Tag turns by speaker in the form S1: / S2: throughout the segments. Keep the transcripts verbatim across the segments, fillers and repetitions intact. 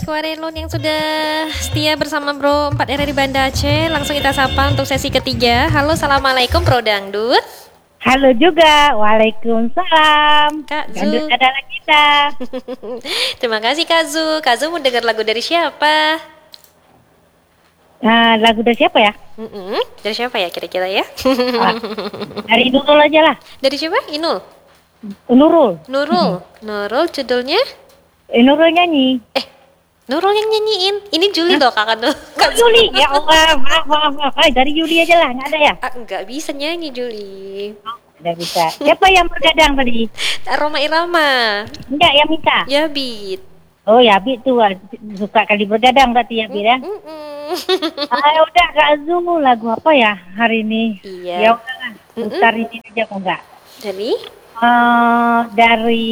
S1: baik Warelon yang sudah setia bersama Bro empat R di Banda Aceh. Langsung kita sapa untuk sesi ketiga. Halo, assalamualaikum Bro Dangdut.
S2: Halo juga, waalaikumsalam.
S1: Kak Zu.
S2: Dangdut adalah kita.
S1: Terima kasih Kak Zu. Kak Zu mau dengar lagu dari siapa?
S2: Nah, lagu dari siapa ya?
S1: Mm-mm. Dari siapa ya kira-kira ya?
S2: Ah, dari Nurul aja lah.
S1: Dari siapa? Inul.
S2: Nurul.
S1: Nurul. Nurul judulnya?
S2: Eh, Nurul nyanyi.
S1: Eh, Nurul yang nyanyiin. Ini Juli loh kakak tuh.
S2: Oh, Juli, ya Allah, maaf, maaf, maaf. Ay, dari Juli aja lah, nggak ada ya?
S1: Ah, nggak bisa nyanyi Juli.
S2: Nggak bisa. Siapa yang bergadang tadi?
S1: Roma Irama.
S2: Enggak, yang minta.
S1: Ya Bit.
S2: Oh ya, Bit tuh ah, suka kali bergadang berarti ya, Bit ya?
S1: Mm-mm.
S2: Ah, udah Kak Azul, lagu apa ya hari ini?
S1: Iya.
S2: Ya udah lah, putar ini aja kok enggak?
S1: Jadi
S2: Eh, dari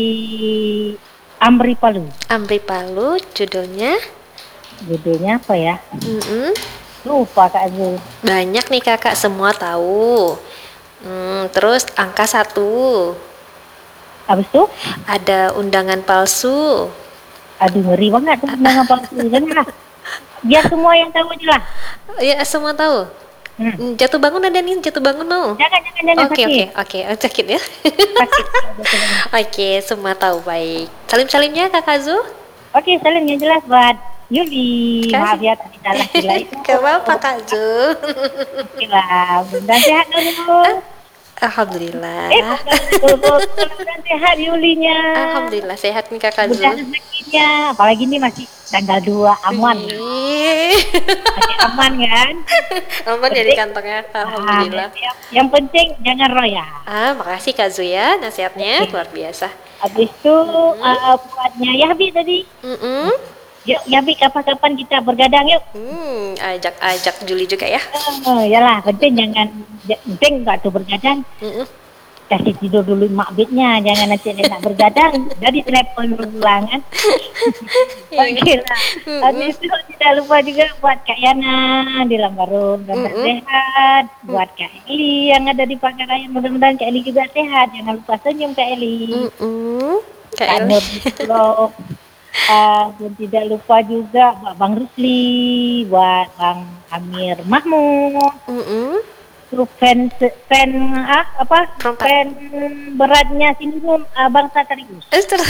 S2: Amri Palu.
S1: Amri Palu judulnya.
S2: Judulnya apa ya?
S1: Mm-mm.
S2: Lupa Kak Azul.
S1: Banyak nih kakak semua tahu. Hmm, terus angka satu.
S2: Habis itu?
S1: Ada undangan palsu.
S2: Aduh, ngeri banget tuh undangan palsu. Jangan lah. Biar semua yang tahu aja lah.
S1: Ya semua tahu.
S2: Hmm.
S1: Hmm, Jatuh bangun ada nih, jatuh bangun mau.
S2: Jangan, jangan, jangan
S1: Oke oke
S2: sakit.
S1: oke, Oh, sakit ya.
S2: Sakit.
S1: Oke, semua tahu baik. Salim-salimnya Kakak Zu.
S2: Oke, salam yang jelas buat Yuli.
S1: Kasih.
S2: Maaf ya, tadi salah gila itu.
S1: Gak apa-apa Kak Zu.
S2: Gila, dan sehat Nurul.
S1: Alhamdulillah.
S2: Eh, Nurul, dan sehat Yulinya.
S1: Alhamdulillah sehat nih Kakak Zu.
S2: Mudah rezekinya. Apalagi ini masih tanggal dua, aman.
S1: Wih.
S2: Masih aman kan?
S1: Aman ya di kantongnya. Alhamdulillah.
S2: Ah, yang, yang penting jangan roya.
S1: Ah, makasih Kak Zu ya, nasihatnya luar biasa.
S2: Habis itu uh, buatnya Yahbi tadi.
S1: Mm-mm.
S2: Yuk Yahbi, kapan-kapan kita bergadang yuk.
S1: Hmm, ajak-ajak Juli juga ya.
S2: Oh, yalah, penting jangan j- penting nggak tuh bergadang.
S1: Mm-mm.
S2: Kasih tidur dulu mak bitnya, jangan nanti dia nak bergadang. Jadi telepon berulang kan. Oke lah. Habis itu tidak lupa juga buat Kak Yana di Lambarun, mudah sehat. Buat Kak Eli yang ada di Pangkarayan, mudah-mudahan Kak Eli juga sehat. Jangan lupa senyum Kak Eli.
S1: Mm-mm. Kak
S2: Kak
S1: Eli.
S2: Nur Vlog. Uh, dan tidak lupa juga buat Bang Rusli, buat Bang Amir Mahmud,
S1: Mm-mm.
S2: tuh fan fan ah, apa
S1: Perempat.
S2: fan beratnya sindrom uh, bangsa Tarius.
S1: Eh, ter-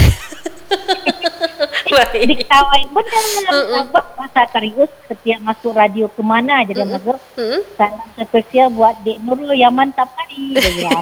S1: Baik.
S2: Diketawain benar abang bangsa Tarius setiap masuk radio kemana aja dia masuk.
S1: Mm-mm.
S2: Salam spesial buat Dek Nurul yang mantap kali. Dia.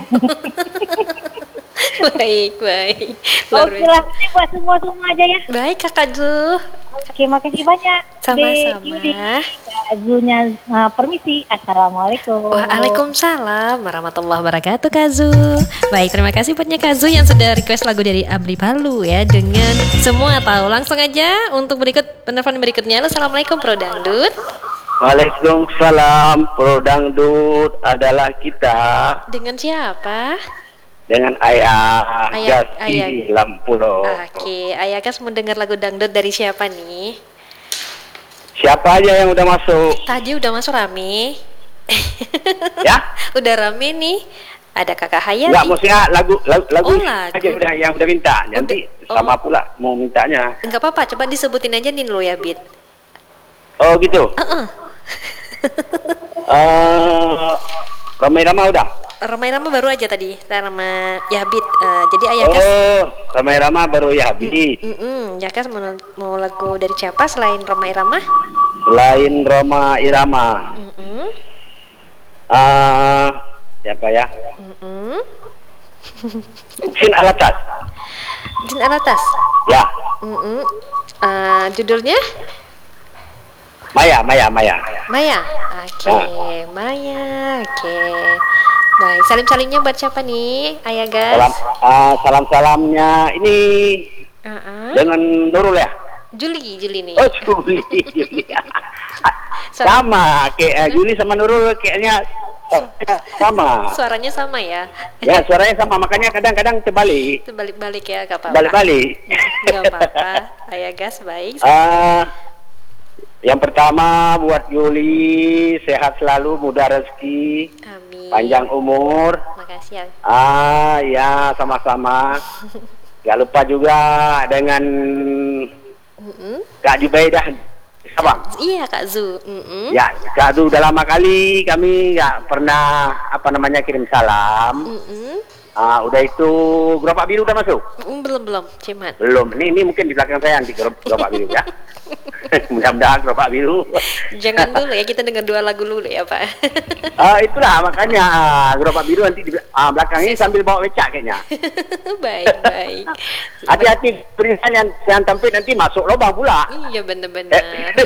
S1: Baik, baik. Luar
S2: Oke
S1: biasa.
S2: lah, ini buat semua-semua aja ya.
S1: Baik Kakak Zu.
S2: Oke, makasih banyak.
S1: Sama-sama.
S2: Dek Yudi. Kak Zunya uh, permisi. Assalamualaikum.
S1: Waalaikumsalam warahmatullahi wabarakatuh Kak Zu. Baik, terima kasih buatnya Kak Zu yang sudah request lagu dari Amri Palu ya. Dengan semua tahu. Langsung aja untuk berikut penelpon berikutnya. Halo, assalamualaikum Pro Dangdut.
S3: Waalaikumsalam, Pro Dangdut adalah kita
S1: Dengan siapa?
S3: dengan Ayah
S1: Ayah-
S3: Gasi
S1: Ayah.
S3: Lampulo.
S1: Oke, Ayah Gas mau dengar lagu dangdut dari siapa nih?
S3: Siapa aja yang udah masuk?
S1: Tadi udah masuk rame.
S3: Ya?
S1: Udah rame nih. Ada Kakak Hayati.
S3: Enggak, maksudnya lagu lagu, lagu
S1: Oh, lagu.
S3: aja udah yang udah minta. Nanti
S1: Oh.
S3: sama pula mau mintanya.
S1: Enggak apa-apa, coba disebutin aja nih lo ya, Bit.
S3: Oh gitu.
S1: Heeh.
S3: Eh, Ramai Rama udah.
S1: Ramai Rama baru aja tadi, Rama ya Bit. Eh, jadi Ayah Gas.
S3: Oh, Ramai Rama baru ya habis.
S1: Mm-mm, ya Gas mau, mau lagu dari siapa selain Ramai Rama?
S3: Selain Roma Irama.
S1: Mm-mm,
S3: Ah, siapa ya?
S1: mm-mm.
S3: Sin Alatas.
S1: Jin Alatas.
S3: Ya,
S1: Mm-mm. Eh, judulnya
S3: Maya, Maya, Maya.
S1: Maya. Oke, Maya. Oke. Baik, salim-salimnya buat siapa nih, Ayah Gas?
S3: Salam, ah, salam-salamnya ini
S1: Uh-uh.
S3: dengan Nurul ya.
S1: Juli, Juli nih.
S3: Oh, Juli. Sama, kayak Juli sama Nurul kayaknya sama.
S1: Suaranya sama ya.
S3: Ya, suaranya sama, makanya kadang-kadang terbalik.
S1: Balik-balik ya, gak apa-apa.
S3: Balik-balik.
S1: Gak apa-apa. Ayah Gas, baik.
S3: Ah, yang pertama buat Juli, sehat selalu, mudah rezeki,
S1: Amin.
S3: panjang umur.
S1: Makasih ya.
S3: Ah, ya sama-sama. Gak lupa juga dengan
S1: Mm-mm.
S3: Kak Jubaidah Sabang.
S1: Iya Kak Zu. Mm-mm.
S3: Ya, Kak Zu udah lama kali kami nggak pernah apa namanya kirim salam.
S1: Mm-mm.
S3: Ah, udah itu gerobak biru udah masuk?
S1: Mm, belum belum, Ciman.
S3: Belum. Ini ini mungkin di belakang saya nanti gerobak, gerobak biru ya. Mudah-mudahan gerobak biru.
S1: Jangan dulu ya, kita dengar dua lagu dulu ya Pak.
S3: Ah, itulah makanya ah, gerobak biru nanti di ah, belakang ini sambil bawa becak kayaknya.
S1: Baik baik.
S3: Hati-hati tulisan yang yang tampil nanti masuk lubang pula.
S1: Iya benar-benar.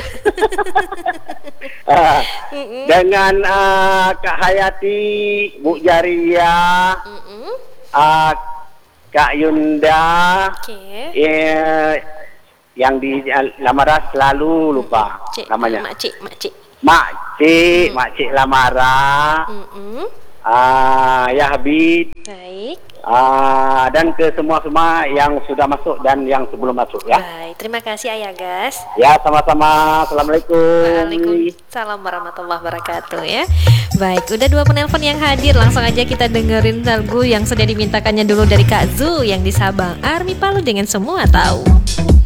S3: Ah,
S1: Mm-mm.
S3: dengan ah, Kak Hayati, Bu Jaria,
S1: Mm-mm.
S3: ah, Kak Yunda,
S1: Oke.
S3: eh, yang di Lamara selalu lupa
S1: Cik,
S3: namanya.
S1: Makcik, Makcik.
S3: Mak Cik, Mak Cik Lamara,
S1: Mm-mm.
S3: ah, ya Habib,
S1: Baik.
S3: ah, dan ke semua-semua yang sudah masuk dan yang sebelum masuk ya.
S1: Baik, terima kasih Ayah Gas.
S3: Ya, sama-sama. Assalamualaikum.
S1: Waalaikumsalam warahmatullahi wabarakatuh ya. Baik, udah dua penelpon yang hadir. Langsung aja kita dengerin lagu yang sudah dimintakannya dulu dari Kak Zu yang di Sabang. Army Palu dengan Semua Tahu.